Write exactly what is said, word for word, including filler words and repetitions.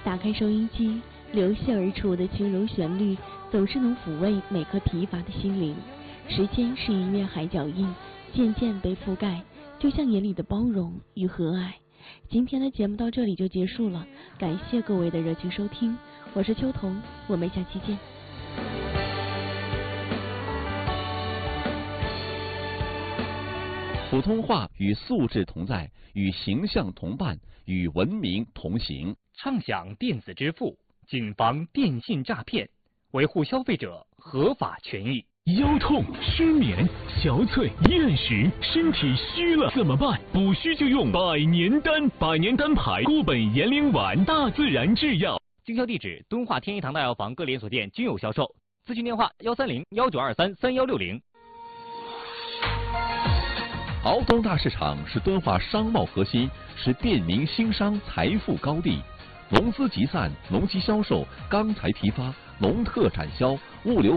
打开收音机，流泻而出的轻柔旋律，总是能抚慰每颗疲乏的心灵。时间是一面海脚印，渐渐被覆盖，就像眼里的包容与和蔼。今天的节目到这里就结束了，感谢各位的热情收听，我是秋彤，我们下期见。 普通话与素质同在，与形象同伴，与文明同行。 畅享电子支付，谨防电信诈骗，维护消费者合法权益。 腰痛、失眠、憔悴、厌食，身体虚了怎么办？补虚就用百年丹，百年丹牌固本延龄丸，大自然制药。 经销地址：敦化天一堂大药房各连锁店均有销售。咨询电话：幺三零幺九二三三幺六零。 敖东大市场是敦化商贸核心，是便民兴商财富高地。农资集散、农机销售、钢材批发、农特产销、物流。